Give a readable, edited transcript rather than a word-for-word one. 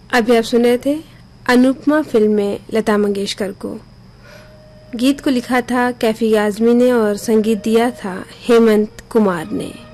अभी आप सुन रहे थे अनुपमा फिल्म में लता मंगेशकर को। गीत को लिखा था कैफी आजमी ने और संगीत दिया था हेमंत कुमार ने।